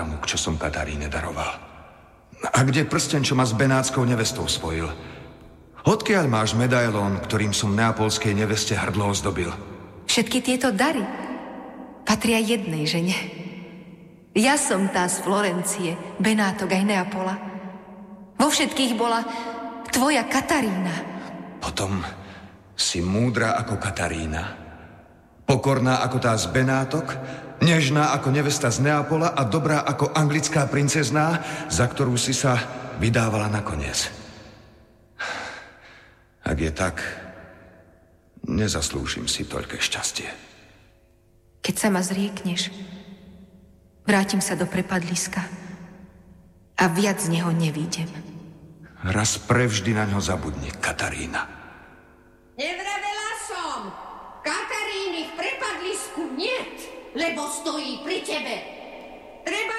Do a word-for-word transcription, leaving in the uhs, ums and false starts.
zámok, čo som Kataríne daroval. A kde prsten, čo ma s benátskou nevestou spojil? Odkiaľ máš medailón, ktorým som neapolskej neveste hrdlo ozdobil? Všetky tieto dary patria jednej žene. Ja som tá z Florencie, Benátok aj Neapola. Vo všetkých bola tvoja Katarína. Potom si múdra ako Katarína, pokorná ako tá z Benátok, nežná ako nevesta z Neapola a dobrá ako anglická princezná, za ktorú si sa vydávala nakoniec. Ak je tak, nezaslúžim si toľké šťastie. Keď sa ma zriekneš, vrátim sa do prepadliska a viac z neho nevídem. Raz prevždy na ňo zabudni, Katarína. Nevravela som! Kataríny v prepadlisku niet, lebo stojí pri tebe. Treba